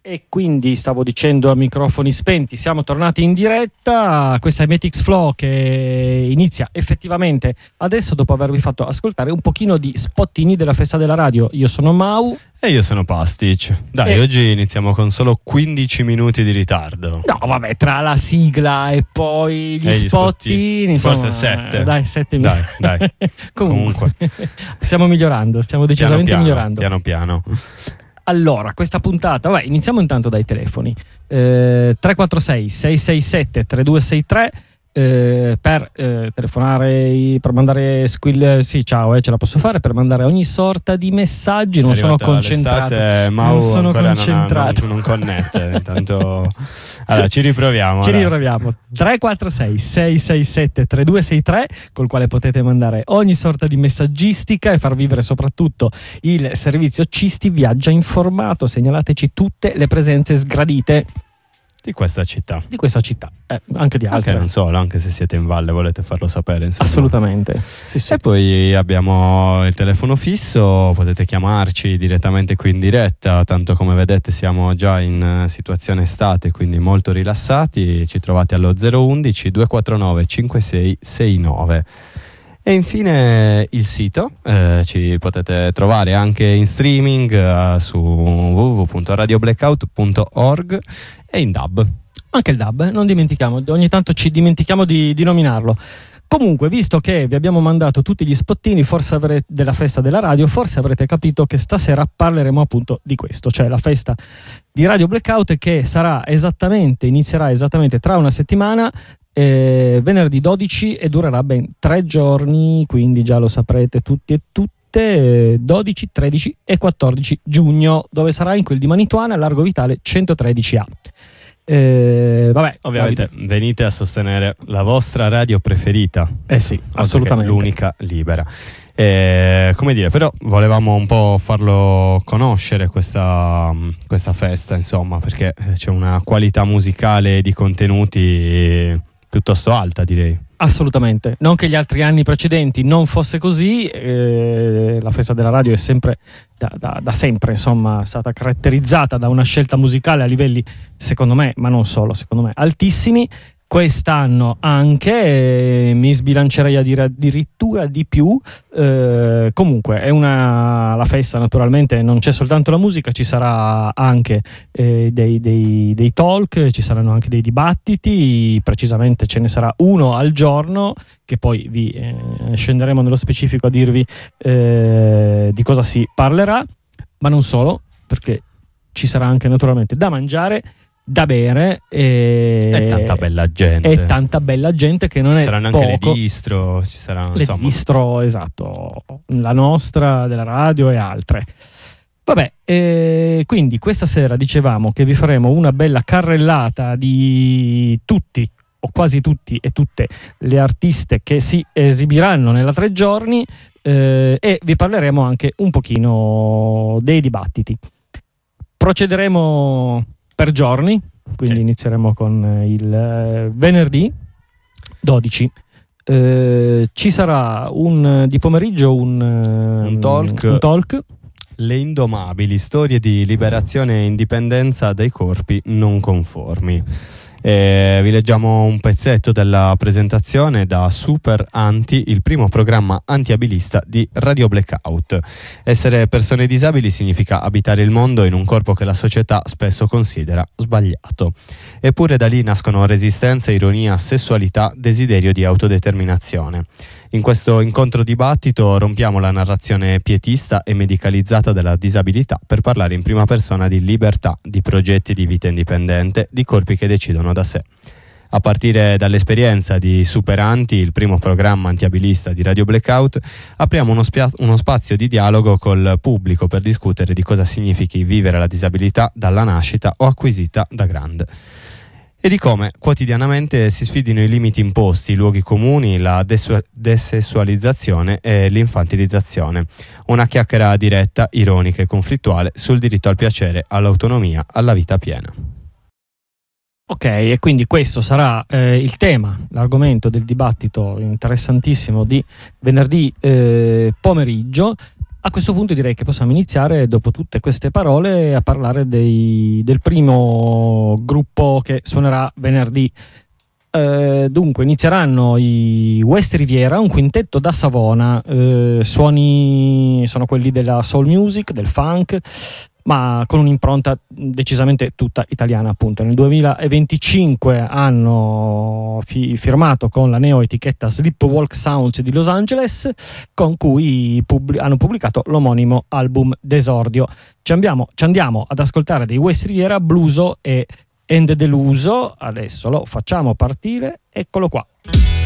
E quindi stavo dicendo a microfoni spenti, siamo tornati in diretta. Questa è Metix Flow che inizia effettivamente adesso, dopo avervi fatto ascoltare un pochino di spottini della festa della radio. Io sono Mau. E io sono Pastic. Dai, oggi iniziamo con solo 15 minuti di ritardo. No, vabbè, tra la sigla e poi gli spottini, insomma, forse 7. Dai, 7 minuti. Dai. Comunque. Stiamo migliorando, stiamo decisamente migliorando. Piano piano. Allora, questa puntata, vabbè, iniziamo intanto dai telefoni. 346 667 3263 per telefonare, per mandare squill, sì, ciao, ce la posso fare, per mandare ogni sorta di messaggi. Non sono concentrato. Non sono concentrato. Non connette. Intanto allora ci riproviamo. 346 667 3263 col quale potete mandare ogni sorta di messaggistica e far vivere soprattutto il servizio Cisti Viaggia Informato. Segnalateci tutte le presenze sgradite di questa città, anche di altre, anche non solo, anche se siete in valle volete farlo sapere, insomma. Assolutamente, sì. E poi abbiamo il telefono fisso, potete chiamarci direttamente qui in diretta, tanto come vedete siamo già in situazione estate, quindi molto rilassati. Ci trovate allo 011 249 5669. E infine il sito, ci potete trovare anche in streaming su www.radioblackout.org e in DAB. Anche il DAB, non dimentichiamo, ogni tanto ci dimentichiamo di nominarlo. Comunque, visto che vi abbiamo mandato tutti gli spottini della festa della radio, forse avrete capito che stasera parleremo appunto di questo, cioè la festa di Radio Blackout, che inizierà esattamente tra una settimana, venerdì 12, e durerà ben 3 giorni, quindi già lo saprete tutti e tutte, 12, 13 e 14 giugno, dove sarà in quel di Manituana, Largo Vitale 113A. Vabbè, ovviamente Davide, venite a sostenere la vostra radio preferita. Sì, assolutamente, l'unica libera. Come dire, però volevamo un po' farlo conoscere questa festa, insomma, perché c'è una qualità musicale di contenuti piuttosto alta, direi. Assolutamente, non che gli altri anni precedenti non fosse così. La festa della radio è sempre da sempre, insomma, stata caratterizzata da una scelta musicale a livelli, secondo me, ma non solo, secondo me, altissimi. Quest'anno anche, mi sbilancerei a dire addirittura di più. Comunque è la festa, naturalmente non c'è soltanto la musica, ci sarà anche dei talk, ci saranno anche dei dibattiti, precisamente ce ne sarà uno al giorno, che poi vi scenderemo nello specifico a dirvi di cosa si parlerà, ma non solo, perché ci sarà anche naturalmente da mangiare, da bere e tanta bella gente che non è saranno poco. Anche le distro, ci saranno le distro, esatto, la nostra della radio e altre. Vabbè, quindi questa sera dicevamo che vi faremo una bella carrellata di tutti o quasi tutti e tutte le artiste che si esibiranno nella 3 giorni, e vi parleremo anche un pochino dei dibattiti. Procederemo per giorni, quindi inizieremo con il venerdì 12. Ci sarà di pomeriggio un talk. Le indomabili storie di liberazione e indipendenza dai corpi non conformi. Vi leggiamo un pezzetto della presentazione da Super Anti, il primo programma antiabilista di Radio Blackout. Essere persone disabili significa abitare il mondo in un corpo che la società spesso considera sbagliato. Eppure da lì nascono resistenza, ironia, sessualità, desiderio di autodeterminazione. In questo incontro dibattito rompiamo la narrazione pietista e medicalizzata della disabilità per parlare in prima persona di libertà, di progetti di vita indipendente, di corpi che decidono da sé. A partire dall'esperienza di Super Anti, il primo programma antiabilista di Radio Blackout, apriamo uno spazio di dialogo col pubblico per discutere di cosa significhi vivere la disabilità dalla nascita o acquisita da grande. E di come quotidianamente si sfidino i limiti imposti, i luoghi comuni, la desessualizzazione e l'infantilizzazione. Una chiacchiera diretta, ironica e conflittuale sul diritto al piacere, all'autonomia, alla vita piena. Ok, e quindi questo sarà il tema, l'argomento del dibattito interessantissimo di venerdì pomeriggio. A questo punto direi che possiamo iniziare, dopo tutte queste parole, a parlare del primo gruppo che suonerà venerdì. Dunque inizieranno i West Riviera, un quintetto da Savona. Suoni sono quelli della soul music, del funk, ma con un'impronta decisamente tutta italiana, appunto. Nel 2025 hanno firmato con la neo-etichetta Sleepwalk Sounds di Los Angeles, con cui hanno pubblicato l'omonimo album d'esordio. Ci andiamo ad ascoltare dei West Riviera, Bluso e Ende Deluso. Adesso lo facciamo partire, eccolo qua.